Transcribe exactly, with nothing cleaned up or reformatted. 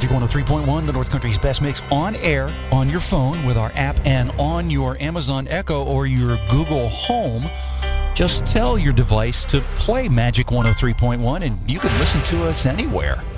Magic one oh three point one, the North Country's best mix on air, on your phone with our app, and on your Amazon Echo or your Google Home. Just tell your device to play Magic one oh three point one, and you can listen to us anywhere.